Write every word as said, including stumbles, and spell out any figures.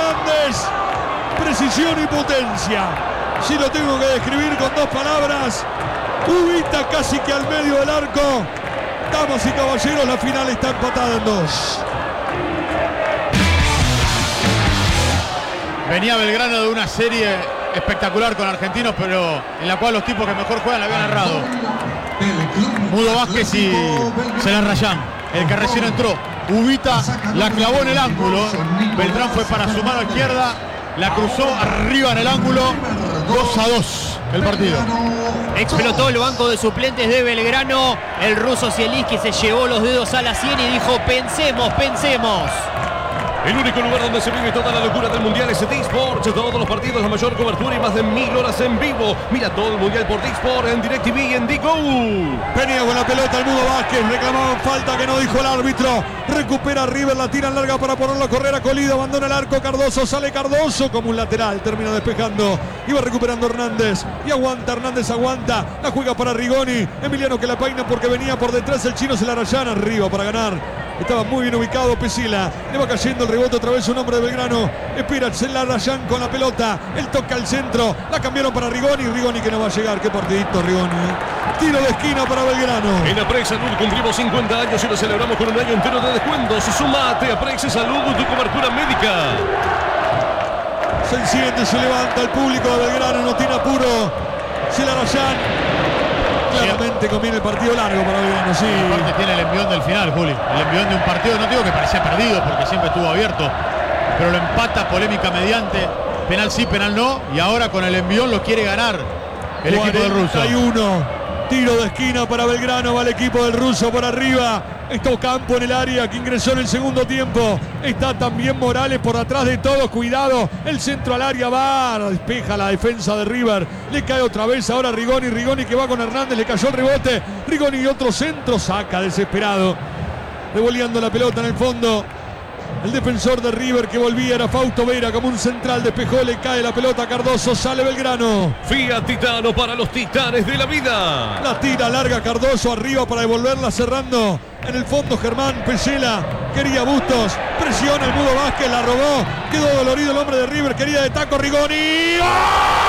Hernández. Precisión y potencia. Si lo tengo que describir con dos palabras, ubita casi que al medio del arco. Damas y caballeros, la final está empatada en dos. Venía Belgrano de una serie espectacular con Argentinos, pero en la cual los tipos que mejor juegan la habían errado. Mudo Vázquez y Celarrayán, el que recién entró. Ubita la clavó en el ángulo. Beltrán fue para su mano izquierda, la cruzó arriba en el ángulo. dos a dos el partido. Explotó el banco de suplentes de Belgrano. El ruso Zielinski se llevó los dedos a la sien y dijo: pensemos, pensemos. El único lugar donde se vive toda la locura del Mundial es D-Sport. Todos los partidos, la mayor cobertura y más de mil horas en vivo. Mira todo el Mundial por D-Sport en DirecTV y en Digo. Venía con la pelota el Mudo Vázquez. Reclamaban falta que no dijo el árbitro. Recupera River, la tira en larga para ponerlo a correr a Colido. Abandona el arco Cardoso. Sale Cardoso como un lateral. Termina despejando. Iba recuperando Hernández. Y aguanta, Hernández aguanta. La juega para Rigoni. Emiliano que la peina porque venía por detrás el chino Celarrayán. Arriba para ganar. Estaba muy bien ubicado Pesila. Le va cayendo el rebote otra vez un hombre de Belgrano. Espera Celarrayán con la pelota. Él toca al centro. La cambiaron para Rigoni. Rigoni que no va a llegar. Qué partidito Rigoni. Tiro de esquina para Belgrano. En Aprex Salud cumplimos cincuenta años y lo celebramos con un año entero de descuentos. Sumate a Aprex Salud, tu cobertura médica. Se enciende, se levanta el público de Belgrano. No tiene apuro. Celarrayán. Claramente conviene el partido largo para Belgrano, sí. Aparte tiene el envión del final, Juli. El envión de un partido, no digo que parecía perdido porque siempre estuvo abierto, pero lo empata polémica mediante. Penal sí, penal no. Y ahora con el envión lo quiere ganar el equipo del ruso. cuarenta y uno. Tiro de esquina para Belgrano. Va el equipo del ruso por arriba. Está Ocampo en el área que ingresó en el segundo tiempo. Está también Morales por atrás de todos. Cuidado. El centro al área va. Despeja la defensa de River. Le cae otra vez ahora Rigoni. Rigoni que va con Hernández. Le cayó el rebote. Rigoni y otro centro. Saca desesperado. Revoleando la pelota en el fondo. El defensor de River que volvía era Fausto Vera como un central. Despejó, le cae la pelota a Cardoso. Sale Belgrano. Fiat Titano para los titanes de la vida. La tira larga Cardoso arriba para devolverla cerrando. En el fondo Germán Pesela. Quería Bustos. Presiona el Mudo Vázquez. La robó. Quedó dolorido el hombre de River. Quería de taco Rigoni. ¡Oh!